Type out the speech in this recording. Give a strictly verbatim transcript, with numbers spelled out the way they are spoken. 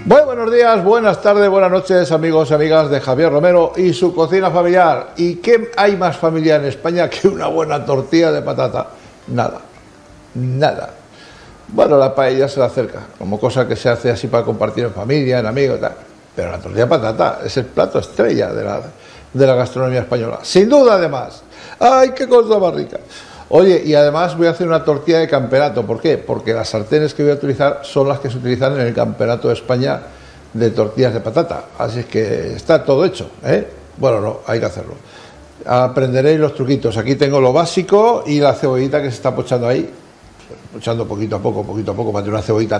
Muy buenos días, buenas tardes, buenas noches, amigos y amigas de Javier Romero y su cocina familiar. ¿Y qué hay más familiar en España que una buena tortilla de patata? Nada, nada. Bueno, la paella se la acerca, como cosa que se hace así para compartir en familia, en amigos, tal. Pero la tortilla de patata es el plato estrella de la, de la gastronomía española. Sin duda, además. ¡Ay, qué cosa más rica! Oye, y además voy a hacer una tortilla de campeonato. ¿Por qué? Porque las sartenes que voy a utilizar son las que se utilizan en el Campeonato de España de tortillas de patata. Así es que está todo hecho, ¿eh? Bueno, no, hay que hacerlo. Aprenderéis los truquitos. Aquí tengo lo básico y la cebollita que se está pochando ahí. Pochando poquito a poco, poquito a poco, para tener una cebollita